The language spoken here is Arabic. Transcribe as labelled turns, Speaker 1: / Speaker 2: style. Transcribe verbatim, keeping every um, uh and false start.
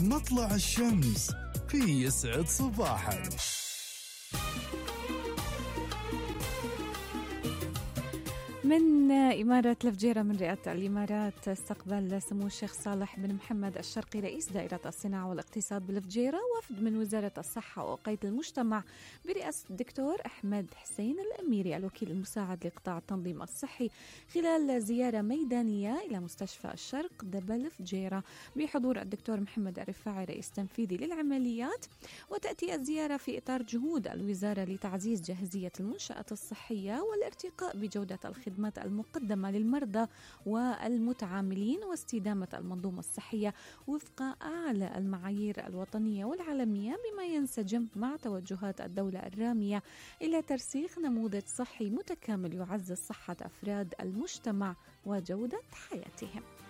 Speaker 1: مطلع الشمس في يسعد صباحك.
Speaker 2: من إمارة الفجيرة من رئاسة الإمارات استقبل سمو الشيخ صالح بن محمد الشرقي رئيس دائرة الصناعة والاقتصاد بالفجيرة وفد من وزارة الصحة وقيد المجتمع برئاسة الدكتور أحمد حسين الأميري الوكيل المساعد لقطاع التنظيم الصحي خلال زيارة ميدانية إلى مستشفى الشرق دبل فجيرة بحضور الدكتور محمد الرفاعي رئيس تنفيذي للعمليات. وتأتي الزيارة في إطار جهود الوزارة لتعزيز جاهزية المنشآت الصحية والارتقاء بجودة الخدمات المقدمة للمرضى والمتعاملين واستدامة المنظومة الصحية وفق أعلى المعايير الوطنية والعالمية بما ينسجم مع توجهات الدولة الرامية إلى ترسيخ نموذج صحي متكامل يعزز صحة أفراد المجتمع وجودة حياتهم.